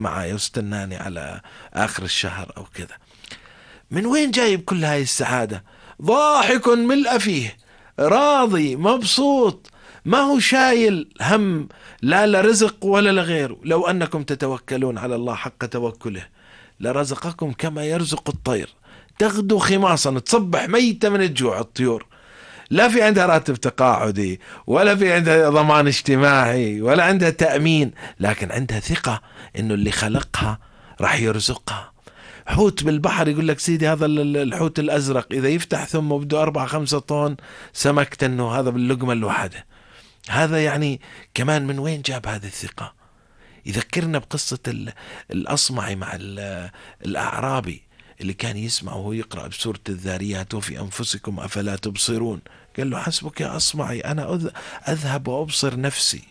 معي واستناني على آخر الشهر أو كذا. من وين جايب كل هاي السعادة؟ ضاحك ملء فيه، راضي مبسوط، ما هو شايل هم لا لرزق ولا لغيره. لو أنكم تتوكلون على الله حق توكله لرزقكم كما يرزق الطير تغدو خماصا، تصبح ميتة من الجوع الطيور، لا في عندها راتب تقاعدي ولا في عندها ضمان اجتماعي ولا عندها تأمين، لكن عندها ثقة إنه اللي خلقها راح يرزقها. حوت بالبحر يقول لك سيدي هذا الحوت الأزرق إذا يفتح ثم بده 4-5 طن سمك تنه هذا باللقمة الواحدة. هذا يعني كمان من وين جاب هذه الثقة؟ يذكرنا بقصة الأصمعي مع الأعرابي اللي كان يسمع وهو يقرأ بسورة الذاريات وفي أنفسكم أفلا تبصرون. قال له حسبك يا أصمعي أنا أذهب وأبصر نفسي.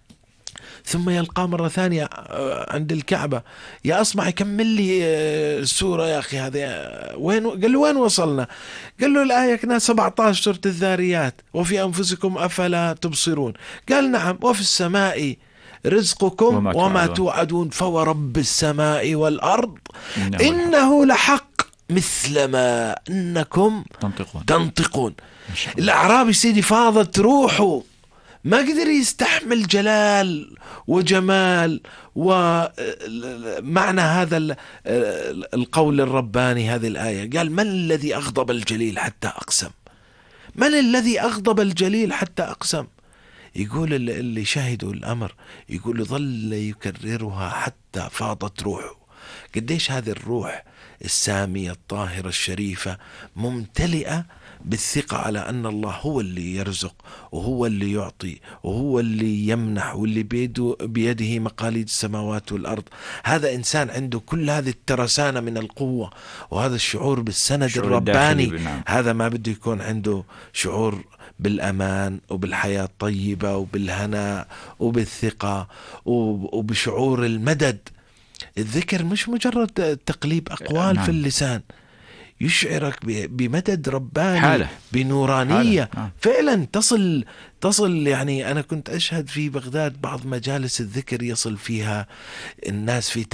ثم يلقى مرة ثانية عند الكعبة، يا أصمعي كمل لي السورة يا أخي هذه وين؟ قال له وين وصلنا؟ قال له الآية كنا 17 سورة الذاريات وفي أنفسكم أفلا تبصرون. قال نعم وفي السماء رزقكم وما توعدون فورب السماء والأرض إنه لحق مثل ما أنكم تنطقون. الأعرابي سيدي فاضت روحه، ما قدر يستحمل جلال وجمال ومعنى هذا القول الرباني هذه الآية. قال من الذي أغضب الجليل حتى أقسم؟ من الذي أغضب الجليل حتى أقسم؟ يقول اللي شاهدوا الأمر يقول ظل يكررها حتى فاضت روحه. قديش هذه الروح السامية الطاهرة الشريفة ممتلئة بالثقة على أن الله هو اللي يرزق وهو اللي يعطي وهو اللي يمنح واللي بيده مقاليد السماوات والأرض. هذا إنسان عنده كل هذه الترسانة من القوة وهذا الشعور بالسند الرباني. هذا ما بده يكون عنده شعور بالأمان وبالحياة الطيبة وبالهناء وبالثقة وبشعور المدد. الذكر مش مجرد تقليب أقوال في اللسان، يشعرك بمدد رباني حالة. بنورانية حالة. فعلا تصل يعني أنا كنت أشهد في بغداد بعض مجالس الذكر يصل فيها الناس في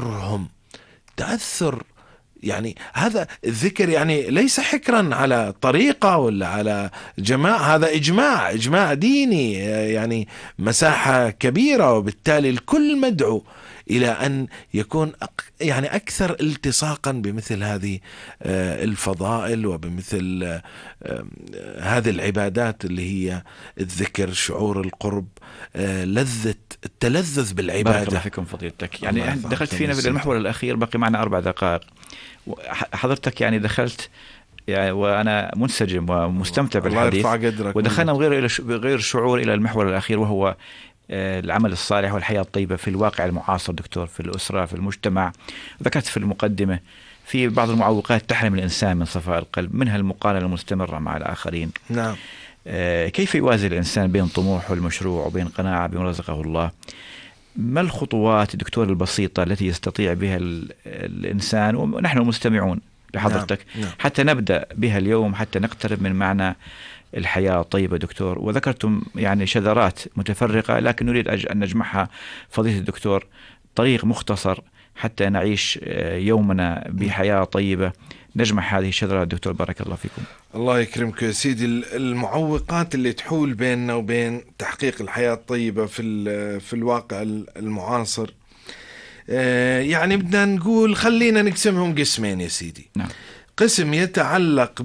تأثر يعني هذا الذكر يعني ليس حكرا على طريقة ولا على جماعة، هذا إجماع ديني يعني مساحة كبيرة، وبالتالي الكل مدعو إلى أن يكون يعني أكثر التصاقا بمثل هذه الفضائل وبمثل هذه العبادات اللي هي الذكر، شعور القرب، لذة التلذذ بالعبادة. بارك الله فيكم فضيلتك. يعني دخلت فينا في المحور الأخير، بقي معنا 4 دقائق. حضرتك يعني دخلت يعني وأنا منسجم ومستمتع بالحديث، ودخلنا غير شعور إلى المحور الأخير وهو العمل الصالح والحياة الطيبة في الواقع المعاصر دكتور، في الأسرة في المجتمع. ذكرت في المقدمة في بعض المعوقات تحرم الإنسان من صفاء القلب، منها المقارنة المستمرة مع الآخرين. نعم. كيف يوازن الإنسان بين طموحه المشروع وبين قناعة بما رزقه الله؟ ما الخطوات دكتور البسيطة التي يستطيع بها الإنسان ونحن مستمعون لحضرتك حتى نبدأ بها اليوم حتى نقترب من معنى الحياة طيبة دكتور؟ وذكرتم يعني شذرات متفرقة لكن نريد أن نجمعها فضيلة الدكتور، طريق مختصر حتى نعيش يومنا بحياة طيبة. نجمع هذه الشذرات دكتور، بارك الله فيكم. الله يكرمك يا سيدي. المعوقات اللي تحول بيننا وبين تحقيق الحياة الطيبة في الواقع المعاصر، يعني بدنا نقول خلينا نقسمهم قسمين يا سيدي. نعم. قسم يتعلق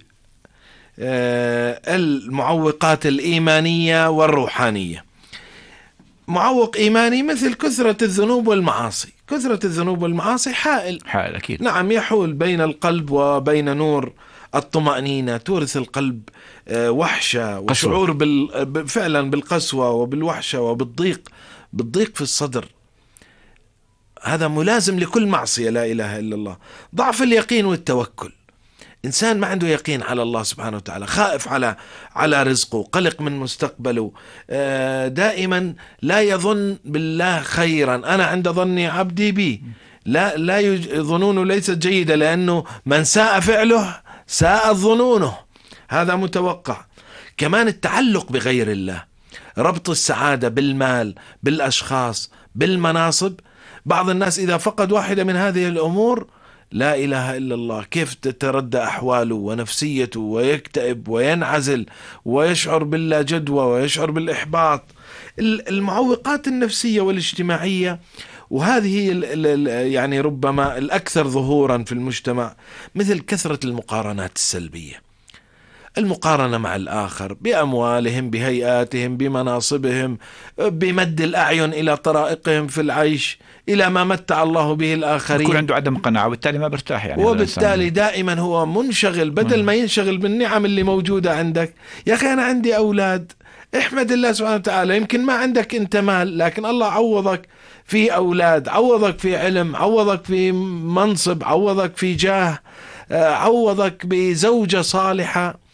المعوقات الإيمانية والروحانية. معوق إيماني مثل كثرة الذنوب والمعاصي. كثرة الذنوب والمعاصي حائل أكيد. نعم، يحول بين القلب وبين نور الطمأنينة، تورث القلب وحشة وشعور فعلا بالقسوة وبالوحشة وبالضيق في الصدر. هذا ملازم لكل معصية لا إله إلا الله. ضعف اليقين والتوكل، إنسان ما عنده يقين على الله سبحانه وتعالى، خائف على رزقه، قلق من مستقبله، دائما لا يظن بالله خيرا. أنا عند ظني عبدي بي، لا ظنونه ليست جيدة، لأنه من ساء فعله ساء ظنونه، هذا متوقع. كمان التعلق بغير الله، ربط السعادة بالمال، بالأشخاص، بالمناصب بعض الناس إذا فقد واحدة من هذه الأمور لا إله إلا الله كيف تتردى أحواله ونفسيته ويكتئب وينعزل ويشعر باللا جدوى ويشعر بالإحباط. المعوقات النفسية والاجتماعية، وهذه هي يعني ربما الأكثر ظهورا في المجتمع، مثل كثرة المقارنات السلبية، المقارنة مع الآخر بأموالهم، بهيئاتهم، بمناصبهم، بمد الأعين إلى طرائقهم في العيش، إلى ما متع الله به الآخرين. يكون عنده عدم قناعة وبالتالي ما برتاح يعني، وبالتالي دائما هو منشغل بدل ما ينشغل بالنعم اللي موجودة عندك. يا أخي أنا عندي أولاد، احمد الله سبحانه وتعالى. يمكن ما عندك أنت مال، لكن الله عوضك في أولاد، عوضك في علم، عوضك في منصب، عوضك في جاه، عوضك بزوجة صالحة،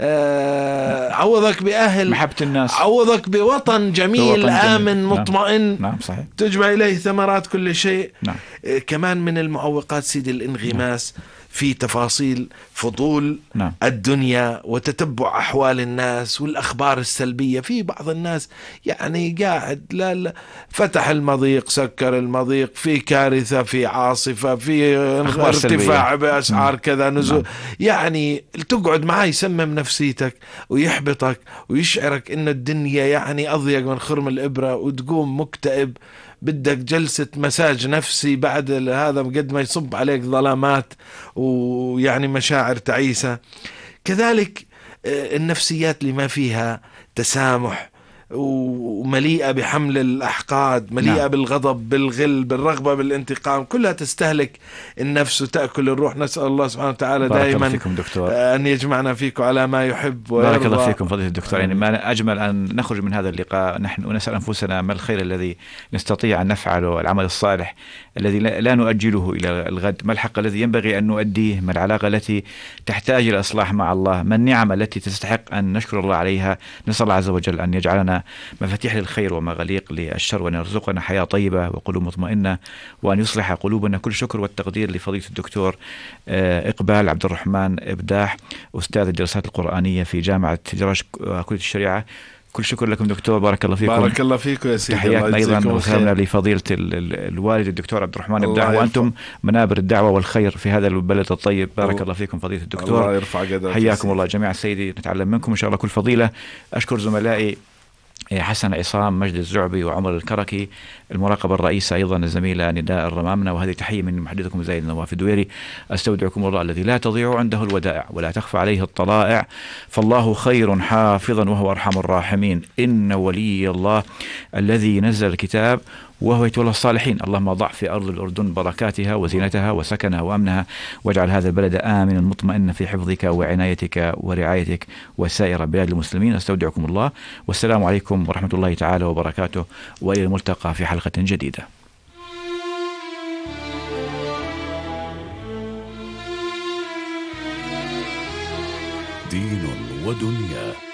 عوضك بأهل، محبة الناس، عوضك بوطن جميل آمن مطمئن. نعم صحيح. تجمع إليه ثمرات كل شيء. نعم. كمان من المعوقات سيدي الانغماس في تفاصيل فضول الدنيا وتتبع أحوال الناس والأخبار السلبية. في بعض الناس يعني قاعد لا فتح المضيق سكر المضيق، في كارثة، في عاصفة، في ارتفاع بأسعار كذا، نزول. يعني تقعد معاه يسمم نفسيتك ويحبطك ويشعرك إن الدنيا يعني أضيق من خرم الإبرة، وتقوم مكتئب بدك جلسة مساج نفسي بعد هذا قد ما يصب عليك ظلامات ويعني مشاعر تعيسة. كذلك النفسيات اللي ما فيها تسامح ومليئة بحمل الأحقاد، مليئة بالغضب، بالغل، بالرغبة بالانتقام، كلها تستهلك النفس وتأكل الروح. نسأل الله سبحانه وتعالى دائما أن يجمعنا فيكم على ما يحب ويرضى. بارك الله فيكم فضيلة الدكتور. يعني ما أجمل أن نخرج من هذا اللقاء نحن ونسأل أنفسنا ما الخير الذي نستطيع أن نفعله، العمل الصالح الذي لا نؤجله إلى الغد، ما الحق الذي ينبغي أن نؤديه، ما العلاقة التي تحتاج إلى إصلاح مع الله، ما النعم التي تستحق أن نشكر الله عليها. نسأل الله عز وجل أن يجعلنا مفاتيح للخير ومغاليق للشر، وأن يرزقنا حياة طيبة وقلوب مطمئنة، وأن يصلح قلوبنا. كل شكر والتقدير لفضيلة الدكتور إقبال عبد الرحمن إبداح، أستاذ الدراسات القرآنية في جامعة جرش كلية الشريعة. كل شكر لكم دكتور، بارك الله فيكم. بارك الله فيكم يا سيدي. تحياتنا أيضا وسلامنا لفضيلة الوالد الدكتور عبد الرحمن إبداح، وأنتم منابر الدعوة والخير في هذا البلد الطيب. بارك الله فيكم فضيلة الدكتور. الله يرفع قدرك. حياكم الله جميعا سيدي، نتعلم منكم إن شاء الله كل فضيلة. أشكر زملائي حسن عصام، مجد الزعبي، وعمر الكركي. المراقبة الرئيسة أيضا الزميلة نداء الرمامنة. وهذه تحية من محدثكم زايد نواف الدويري. أستودعكم الله الذي لا تضيع عنده الودائع ولا تخفى عليه الطلائع، فالله خير حافظا وهو أرحم الراحمين. إن ولي الله الذي نزل الكتاب وهو يتولى الصالحين. اللهم ضع في أرض الأردن بركاتها وزينتها وسكنها وأمنها، واجعل هذا البلد آمنا مطمئنا في حفظك وعنايتك ورعايتك وسائر بلاد المسلمين. أستودعكم الله، والسلام عليكم ورحمة الله تعالى وبركاته، وإلى الملتقى في حلقة جديدة. دين ودنيا.